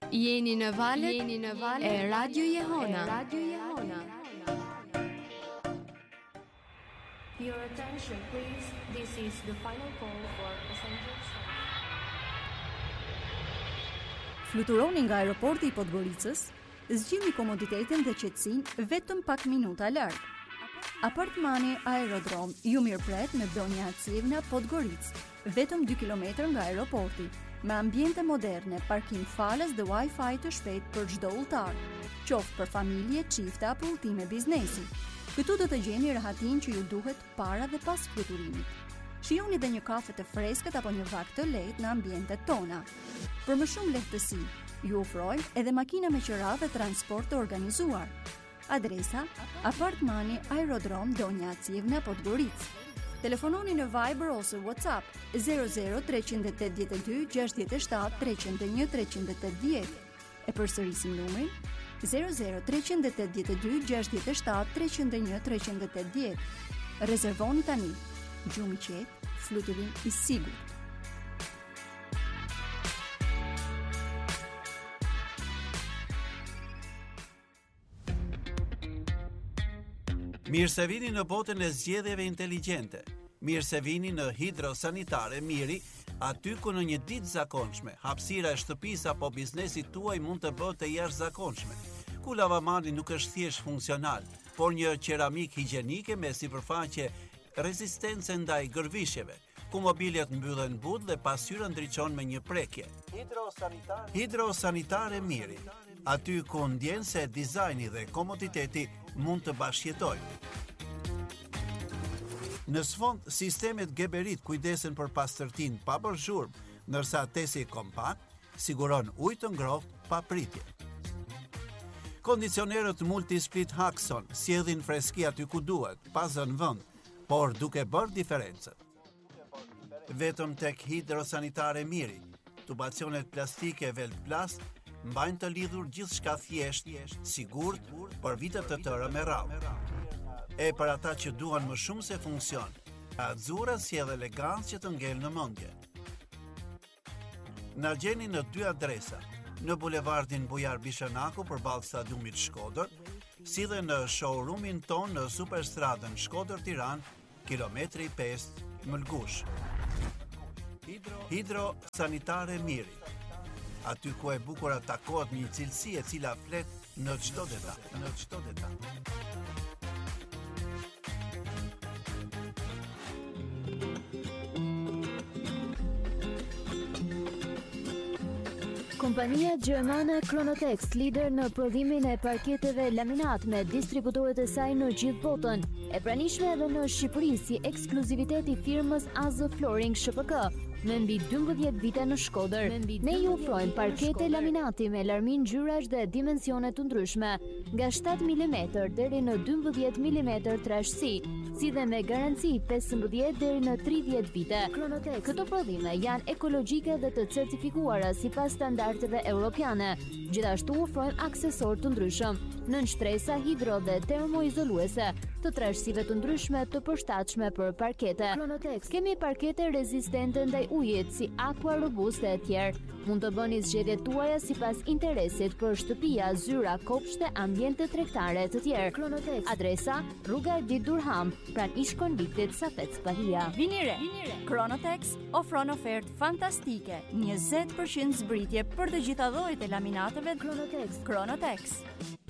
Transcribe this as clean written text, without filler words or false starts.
Jeni në valët e Radio Jehona. Your attention, please. This is the final call for passengers. Fluturoni nga aeroporti i Podgoricës, zgjidhni komoditetin dhe qetësinë vetëm pak minuta larg. Apartmani Aerodrom ju mirëpret me Donja Acivna Podgoricë, vetëm 2 kilometër nga aeroporti, me ambiente moderne, parkim falas dhe Wi-Fi të shpejt për çdo udhëtar, qoftë për familje, çifte apo udhëtime biznesi. Këtu do të gjeni rahatin që ju duhet para dhe pas fluturimit. Shijoni dhe një kafe të freskët apo një vakt të lehtë në ambientet tona. Për më shumë lehtësi, ju ofrojmë edhe makina me qira dhe transport të organizuar. Adresa: Apartmani Aerodrom Donja Acivna Podgoricë. Telefononi në Viber ose WhatsApp 00382 67 301 380. E përsërisim numrin 00382 67 301 380. Rezervoni tani. Gjumë qetë, fluturim i sigurt. Mirë se vini në botën e zgjedhjeve inteligjente. Mirë se vini në Hidrosanitare Miri, aty ku në një ditë zakonshme, hapësira e shtëpisë apo biznesit tuaj mund të bëhet e jashtëzakonshme. Ku lavamani nuk është thjesht funksional, por një qeramik higjienike me sipërfaqe rezistence ndaj gërvishjeve, ku mobiljet mbyllen but dhe pasqyra ndriçon me një prekje. Hidrosanitare Miri, aty ku ndjen se dizajni dhe komoditeti mund të bashkëjetojnë. Në sfond, sistemet Geberit kujdesen për pastërtinë pa bërë zhurmë, ndërsa tesi kompakt siguron ujë të ngrohtë pa pritje. Kondicionerët Multisplit Haxon sjellin freski aty ku duhet, pa zënë vend, por duke bërë diferencën. Vetëm tek Hidrosanitare Miri, tubacionet plastike Velplast mbajnë të lidhur gjithçka thjesht, sigurt, për vite të tëra me radhë. E për ata që duan më shumë se funksion, Azura sjell elegancë që të ngel në mendje. Na gjeni në 2 adresa, në bulevardin Bujar Bishanaku përballë stadiumit Shkodër, si dhe në showroomin ton në Superstradën Shkodër-Tiranë, kilometri 5 Mëlgush. Hidrosanitare Miri, aty ku e bukura takohet një cilësi e cila flet në çdo detaj. Kompania gjermane Kronotex, lider në prodhimin e parketeve laminat me distributorët e saj në gjithë botën, e pranishme edhe në Shqipëri si ekskluzivitet i firmës AZ Flooring SHPK, me mbi 12 vite në Shkodër. Ne ju ofrojmë parkete laminati me larmin ngjyrash dhe dimensione të ndryshme, nga 7 mm deri në 12 mm trashësi, si dhe me garanci 15 deri në 30 vite. Këto prodhime janë ekologjike dhe të certifikuara sipas standardeve europiane. Gjithashtu ofrojmë aksesor të ndryshëm, nënshtresa, hidro dhe termoizoluese, të trashësive të ndryshme të përshtatshme për parkete. Kemi parkete rezistente ndaj ujit si Aqua Robuste e tjerë. Mund të bëni zgjedhjet tuaja sipas interesit për shtëpia, zyra, kopshte, ambiente tregtare të tjerë. Adresa: Rruga Edi Durham, pranë ish-konviktit Safet Spahia. Vini re! Kronotex ofron ofertë fantastike, 20% zbritje për të gjitha llojet e laminateve. Kronotex.